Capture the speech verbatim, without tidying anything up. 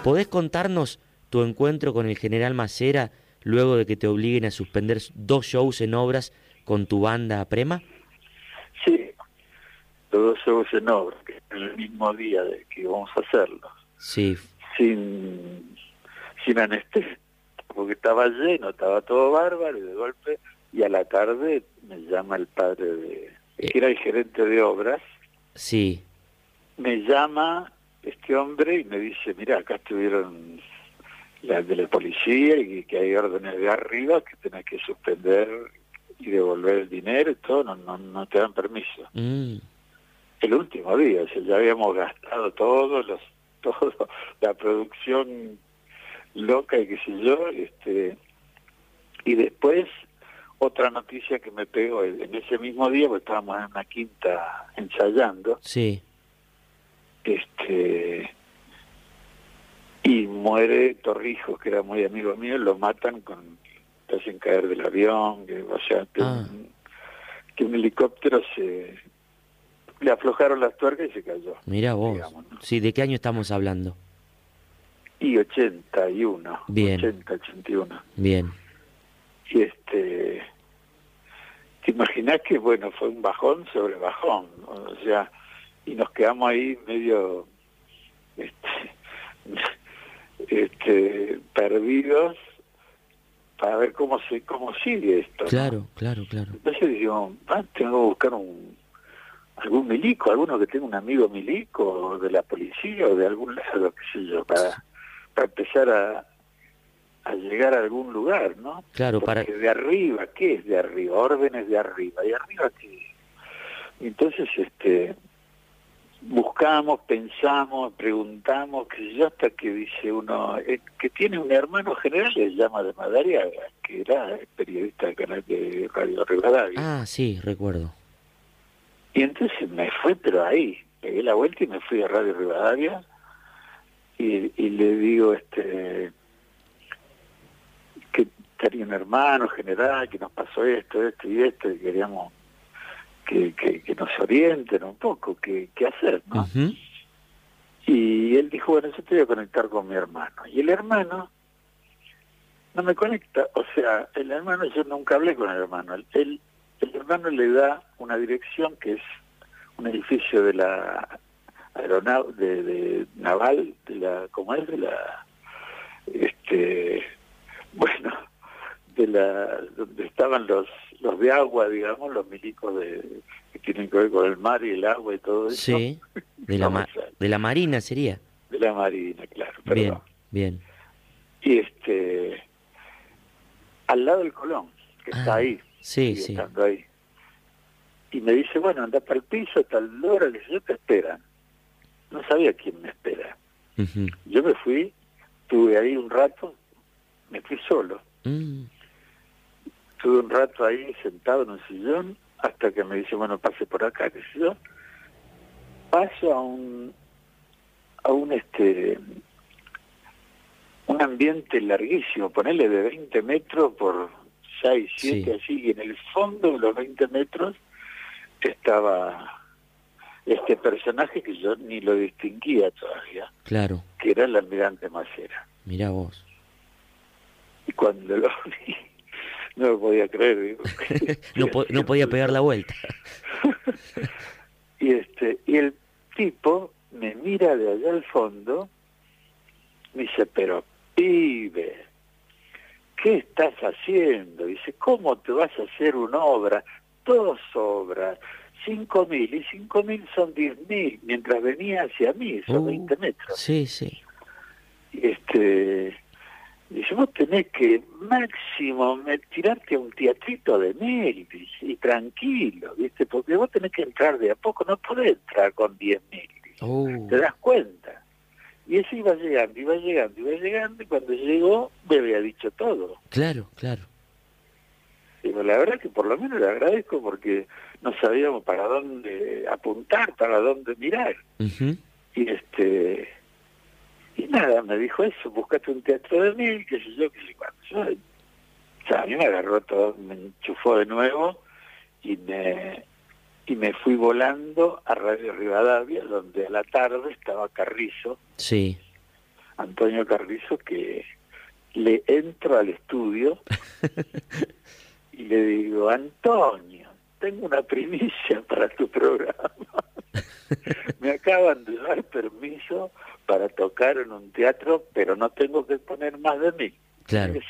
¿Podés contarnos tu encuentro con el general Macera luego de que te obliguen a suspender dos shows en obras con tu banda Prema? Sí, los dos shows en obras, que en el mismo día de que íbamos a hacerlos. Sí. Sin, sin anestesia, porque estaba lleno, estaba todo bárbaro, y de golpe, y a la tarde me llama el padre de... Eh, que era el gerente de obras. Sí. Me llama este hombre y me dice, mira, acá estuvieron la de la policía y que hay órdenes de arriba que tenés que suspender y devolver el dinero y todo, no, no, no te dan permiso. Mm. El último día, o sea, ya habíamos gastado todo, los, todo la producción loca y qué sé yo, este, y después otra noticia que me pegó en ese mismo día, porque estábamos en una quinta ensayando, Sí. este y muere Torrijos, que era muy amigo mío, lo matan con, te hacen caer del avión, que, o sea, que, Ah. un, que un helicóptero se le aflojaron las tuercas y se cayó. Mira vos. Digamos, ¿no? Sí, ¿de qué año estamos hablando? Y ochenta y uno, Bien. ochenta, ochenta y uno. Bien. Y este, te imaginás que, bueno, fue un bajón sobre bajón, o sea, y nos quedamos ahí medio, este, este, perdidos para ver cómo se cómo sigue esto, ¿no? Claro, claro, claro. Entonces dijimos, ah, tengo que buscar un algún milico, alguno que tenga un amigo milico de la policía o de algún lado, qué sé yo, para, para empezar a, a llegar a algún lugar, ¿no? Claro, porque para... de arriba, ¿qué es de arriba? Órdenes de arriba, ¿y arriba qué? Entonces, este, buscamos, pensamos, preguntamos, qué sé yo, hasta que dice uno, eh, que tiene un hermano general, le llama de Madariaga, que era periodista del canal de Radio Rivadavia. Ah, sí, recuerdo. Y entonces me fui, pero ahí, pegué la vuelta y me fui a Radio Rivadavia y, y le digo este que tenía un hermano general, que nos pasó esto, esto y esto, y queríamos que, que, que nos orienten un poco, qué qué hacer, ¿no? Uh-huh. Y él dijo, bueno, yo te voy a conectar con mi hermano. Y el hermano no me conecta, o sea, el hermano, yo nunca hablé con el hermano, él, el hermano le da una dirección que es un edificio de la aeronave, de, de naval, de la, ¿cómo es? De la, este, bueno, de la, donde estaban los, los de agua, digamos, los milicos de, que tienen que ver con el mar y el agua y todo eso. Sí, de la, ma de la Marina sería. De la Marina, claro, perdón. Bien, bien. Y este, al lado del Colón, que Ah, está ahí, sí, sigue sí. estando ahí. Y me dice, bueno, anda para el piso, tal hora, le dice, yo te esperan. No sabía quién me espera. Uh-huh. Yo me fui, estuve ahí un rato, me fui solo. Mm. Estuve un rato ahí sentado en un sillón, hasta que me dice, bueno, pase por acá, qué sé yo. Paso a un, a un, este, un ambiente larguísimo, ponerle de veinte metros por seis, siete, Sí. así, y en el fondo de los veinte metros estaba este personaje que yo ni lo distinguía todavía, Claro. que era el almirante Macera. Mirá vos. Y cuando lo vi, no lo podía creer. Digo, no, po no podía pegar la vuelta. y este y el tipo me mira de allá al fondo, me dice, pero pibe, ¿qué estás haciendo? Dice, ¿cómo te vas a hacer una obra? Dos obras, cinco mil, y cinco mil son diez mil, mientras venía hacia mí, son Uh, veinte metros. Sí, sí. Y este, dice, vos tenés que máximo me, tirarte a un teatrito de mil, dice, y tranquilo, ¿viste? Porque vos tenés que entrar de a poco, no podés entrar con diez mil, Uh. ¿te das cuenta? Y eso iba llegando, iba llegando, iba llegando, y cuando llegó me había dicho todo. Claro, claro. Digo, la verdad que por lo menos le agradezco porque no sabíamos para dónde apuntar, para dónde mirar. Uh-huh. Y este y nada, me dijo eso, buscate un teatro de mil, qué sé yo, qué sé cuánto. Yo, o sea, a mí me agarró todo, me enchufó de nuevo y me y me fui volando a Radio Rivadavia, donde a la tarde estaba Carrizo Sí. Antonio Carrizo, que le entro al estudio y le digo, Antonio, tengo una primicia para tu programa. Me acaban de dar permiso para tocar en un teatro, pero no tengo que poner más de mí. Claro.